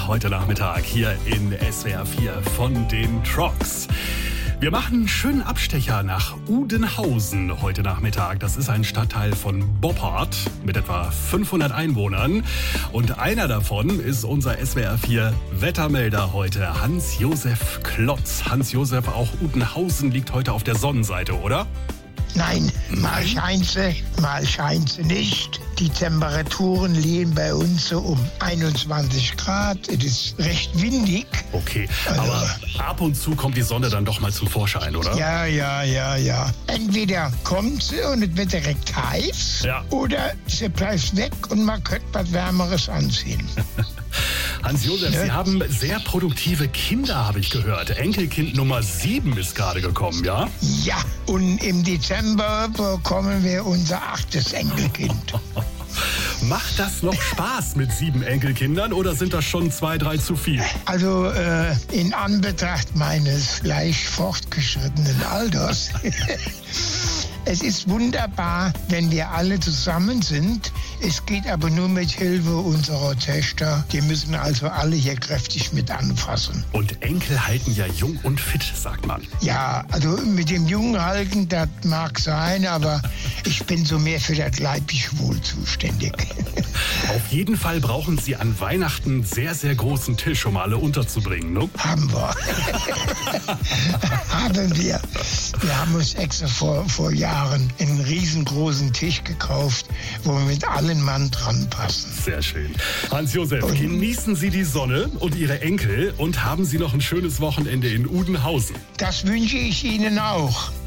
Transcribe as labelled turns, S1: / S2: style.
S1: heute Nachmittag hier in SWR 4 von den Trogs. Wir machen einen schönen Abstecher nach Udenhausen heute Nachmittag. Das ist ein Stadtteil von Boppard mit etwa 500 Einwohnern. Und einer davon ist unser SWR 4 Wettermelder heute, Hans-Josef Klotz. Hans-Josef, auch Udenhausen liegt heute auf der Sonnenseite, oder?
S2: Nein, mal scheint sie nicht. Die Temperaturen liegen bei uns so um 21 Grad. Es ist recht windig.
S1: Okay, aber ab und zu kommt die Sonne dann doch mal zum Vorschein, oder?
S2: Ja. Entweder kommt sie und es wird direkt heiß, oder sie bleibt weg und man könnte was Wärmeres anziehen.
S1: Hans-Josef, Sie haben sehr produktive Kinder, habe ich gehört. Enkelkind Nummer 7 ist gerade gekommen, ja?
S2: Ja, und im Dezember bekommen wir unser 8. Enkelkind.
S1: Macht das noch Spaß mit 7 Enkelkindern oder sind das schon 2, 3 zu viel?
S2: Also in Anbetracht meines leicht fortgeschrittenen Alters. Es ist wunderbar, wenn wir alle zusammen sind. Es geht aber nur mit Hilfe unserer Töchter. Die müssen also alle hier kräftig mit anfassen.
S1: Und Enkel halten ja jung und fit, sagt man.
S2: Ja, also mit dem Jungen halten, das mag sein, aber ich bin so mehr für das leibliche Wohl zuständig.
S1: Auf jeden Fall brauchen Sie an Weihnachten einen sehr, sehr großen Tisch, um alle unterzubringen, ne?
S2: Haben wir. Haben wir. Wir haben uns extra vor Jahren einen riesengroßen Tisch gekauft, wo wir mit allen Mann dran passen.
S1: Sehr schön. Hans-Josef, genießen Sie die Sonne und Ihre Enkel und haben Sie noch ein schönes Wochenende in Udenhausen.
S2: Das wünsche ich Ihnen auch.